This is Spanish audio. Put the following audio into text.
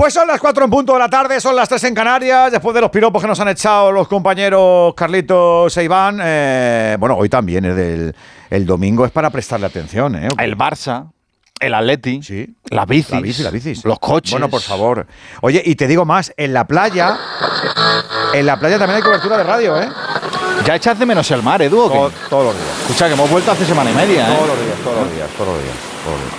Pues son las 4 en punto de la tarde, son las 3 en Canarias, después de los piropos que nos han echado los compañeros Carlitos e Iván. Bueno, hoy también es el domingo, es para prestarle atención. El Barça, el Atleti, sí, las bicis, los coches. Bueno, por favor. Oye, y te digo más, en la playa también hay cobertura de radio, ¿eh? ¿Ya echas de menos el mar, Edu? Todos los días. Escucha, que hemos vuelto hace semana y media, ¿eh? Todos los días.